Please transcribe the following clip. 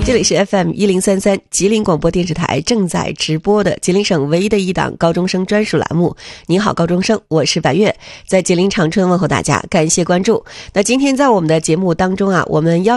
这里是 FM1033 吉林广播电视台正在直播的吉林省唯一的一档高中生专属栏目。你好高中生，我是白月，在吉林长春问候大家，感谢关注。那今天在我们的节目当中啊，我们